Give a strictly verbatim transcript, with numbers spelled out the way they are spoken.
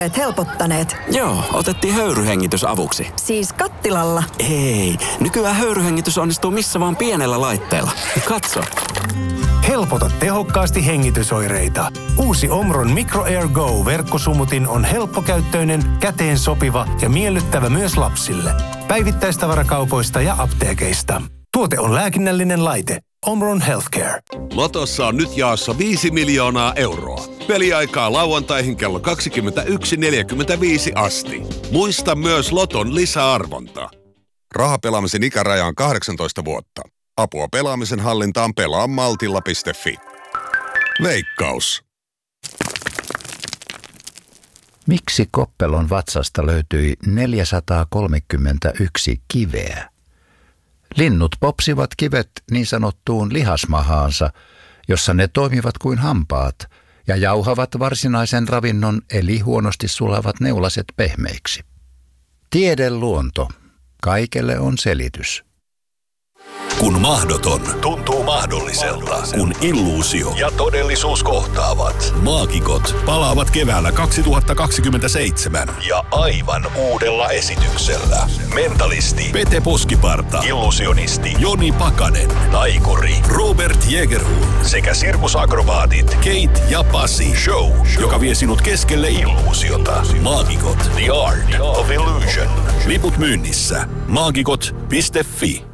Et helpottaneet. Joo, otettiin höyryhengitys avuksi. Siis kattilalla? Ei, nykyään höyryhengitys onnistuu missä vaan pienellä laitteella. Katso. Helpota tehokkaasti hengitysoireita. Uusi Omron Micro Air Go-verkkosumutin on helppokäyttöinen, käteen sopiva ja miellyttävä myös lapsille. Päivittäistavarakaupoista ja apteekeista. Tuote on lääkinnällinen laite. Omron Healthcare. Lotossa on nyt jaossa viisi miljoonaa euroa. Peliaikaa lauantaihin kello kaksikymmentäyksi neljäkymmentäviisi asti. Muista myös Loton lisäarvonta. Rahapelaamisen ikäraja on kahdeksantoista vuotta. Apua pelaamisen hallintaan pelaa maltilla piste fi. Veikkaus. Miksi Koppelon vatsasta löytyi neljäsataakolmekymmentäyksi kiveä? Linnut popsivat kivet niin sanottuun lihasmahaansa, jossa ne toimivat kuin hampaat ja jauhavat varsinaisen ravinnon eli huonosti sulavat neulaset pehmeiksi. Tiedeluonto. Kaikelle on selitys. Kun mahdoton tuntuu mahdolliselta, kun illuusio ja todellisuus kohtaavat. Maagikot palaavat keväällä kaksituhattakaksikymmentäseitsemän ja aivan uudella esityksellä. Mentalisti Pete Poskiparta, illusionisti Joni Pakanen, taikuri Robert Jägerhun sekä sirkusakrobaatit Kate ja Pasi. Show, joka vie sinut keskelle illuusiota. Maagikot, The Art of Illusion. Liput myynnissä. maagikot piste fi.